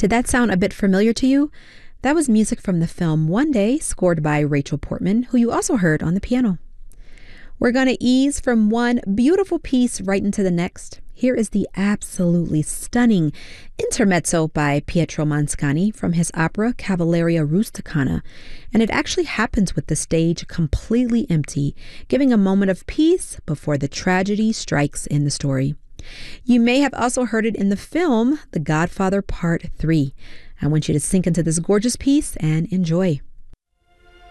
Did that sound a bit familiar to you? That was music from the film One Day, scored by Rachel Portman, who you also heard on the piano. We're going to ease from one beautiful piece right into the next. Here is the absolutely stunning Intermezzo by Pietro Mascagni from his opera Cavalleria Rusticana, and it actually happens with the stage completely empty, giving a moment of peace before the tragedy strikes in the story. You may have also heard it in the film The Godfather Part 3. I want you to sink into this gorgeous piece and enjoy.